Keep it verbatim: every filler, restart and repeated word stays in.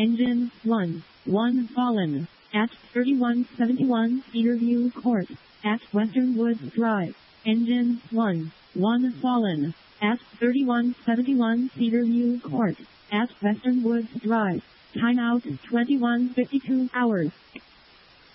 Engine one. one fallen. At thirty-one seventy-one Cedarview Court. At Western Woods Drive. Engine one. one fallen. At thirty-one seventy-one Cedarview Court. At Western Woods Drive. Timeout twenty-one fifty-two hours.